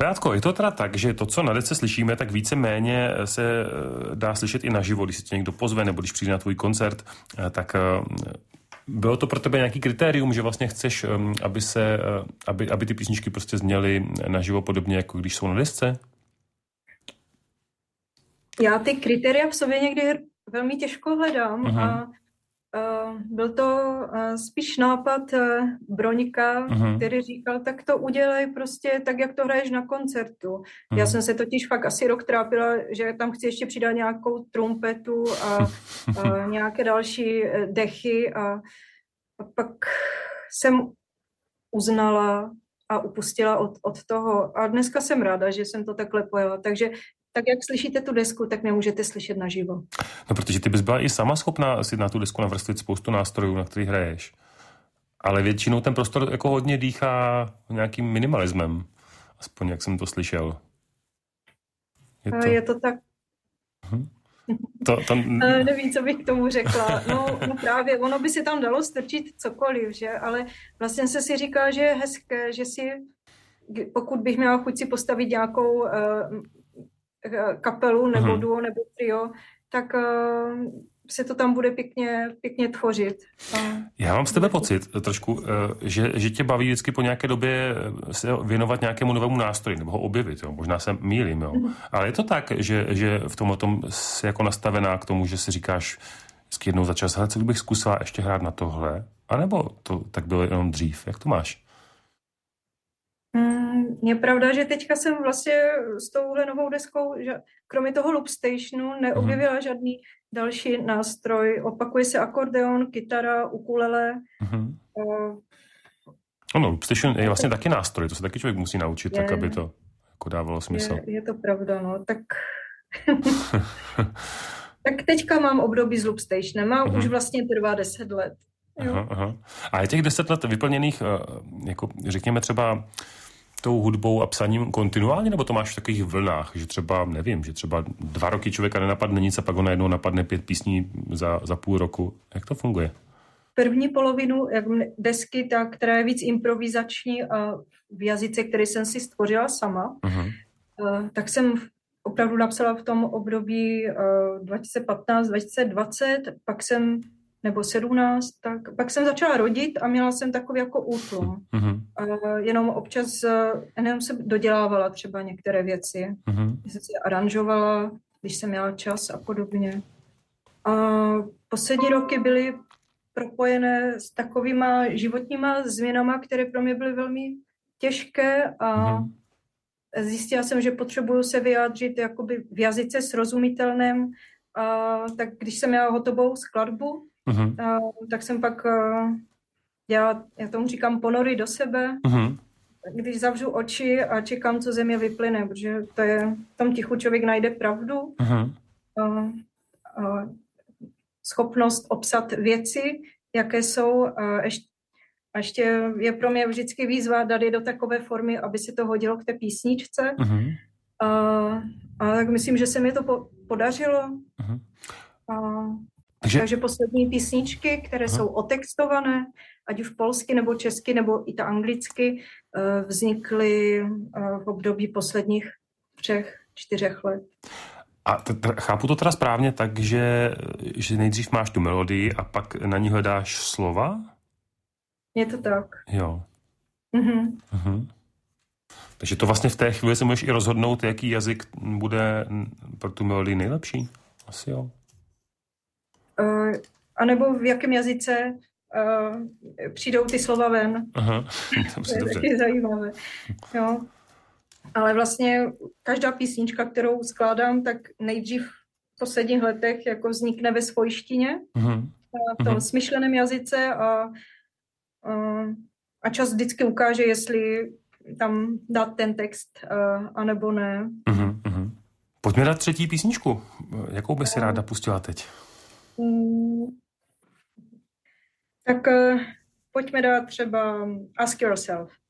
Beátko, je to teda tak, že to, co na desce slyšíme, tak víceméně se dá slyšet i naživo, když se tě někdo pozve, nebo když přijde na tvůj koncert, tak bylo to pro tebe nějaký kritérium, že vlastně chceš, aby ty písničky prostě zněly naživo podobně, jako když jsou na desce? Já ty kritéria v sobě někdy velmi těžko hledám a byl to spíš nápad Broňka, který říkal, tak to udělej prostě tak, jak to hraješ na koncertu. Já jsem se totiž fakt asi rok trápila, že tam chci ještě přidat nějakou trumpetu a nějaké další dechy a pak jsem uznala a upustila od toho. A dneska jsem ráda, že jsem to takhle pojela. Takže tak, jak slyšíte tu desku, tak nemůžete slyšet naživo. No, protože ty bys byla i sama schopná si na tu desku navrstvit spoustu nástrojů, na kterých hraješ. Ale většinou ten prostor jako hodně dýchá nějakým minimalismem. Aspoň jak jsem to slyšel. Je to tak. Nevím, co bych k tomu řekla. No právě, ono by se tam dalo strčit cokoliv, že? Ale vlastně se si říká, že je hezké, že si, pokud bych měla chuť si postavit nějakou kapelu nebo duo nebo trio, tak se to tam bude pěkně tvořit. Já mám z tebe pocit trošku, že tě baví vždycky po nějaké době se věnovat nějakému novému nástroji nebo ho objevit. Jo? Možná se mýlím, jo? Ale je to tak, že v tomhle tom jsi jako nastavená k tomu, že si říkáš vždycky jednou za čas, hele, co bych zkusila ještě hrát na tohle? A nebo to tak bylo jenom dřív? Jak to máš? Je pravda, že teďka jsem vlastně s touhle novou deskou, že kromě toho Loop Stationu neobjevila žádný další nástroj. Opakuje se akordeon, kytara, ukulele. Ano, Loop Station je vlastně taky nástroj, to se taky člověk musí naučit, tak aby to jako dávalo smysl. Je to pravda, no, tak... Tak teďka mám období s Loop Stationem a už vlastně trvá 10 let. Aha. A je těch 10 let vyplněných, jako řekněme třeba tou hudbou a psaním kontinuálně, nebo to máš v takových vlnách, že třeba, nevím, že třeba 2 roky člověka nenapadne nic a pak ho najednou napadne 5 písní za půl roku. Jak to funguje? První polovinu desky, která je víc improvizační a v jazyce, který jsem si stvořila sama, tak jsem opravdu napsala v tom období 2015-2020, nebo 17, tak pak jsem začala rodit a měla jsem takový jako útlum. Jenom občas jenom se dodělávala třeba některé věci. Jsem si aranžovala, když jsem měla čas a podobně. A poslední roky byly propojené s takovýma životníma změnama, které pro mě byly velmi těžké a zjistila jsem, že potřebuju se vyjádřit jakoby v jazyce srozumitelném. Tak když jsem měla hotovou skladbu, tak jsem pak, já tomu říkám ponory do sebe, když zavřu oči a čekám, co ze mě vyplyne, protože to je, v tom tichu člověk najde pravdu, schopnost obsat věci, jaké jsou, a ještě je pro mě vždycky výzva dát je do takové formy, aby se to hodilo k té písničce. A tak myslím, že se mi to podařilo. Takže poslední písničky, které jsou otextované, ať už polsky nebo česky, nebo i ta anglicky, vznikly v období posledních 3-4 let. A chápu to teda správně tak, že nejdřív máš tu melodii a pak na ní hledáš slova? Je to tak. Jo. Takže to vlastně v té chvíli se můžeš i rozhodnout, jaký jazyk bude pro tu melodii nejlepší? Asi jo. A nebo v jakém jazyce přijdou ty slova ven. To je taky zajímavé. Jo. Ale vlastně každá písnička, kterou skládám, tak nejdřív v posledních letech jako vznikne ve svojštině, v tom smyšleném jazyce a čas vždycky ukáže, jestli tam dát ten text, anebo ne. Pojďme dát 3. písničku. Jakou by si ráda pustila teď? Tak pojďme dát třeba Ask Yourself.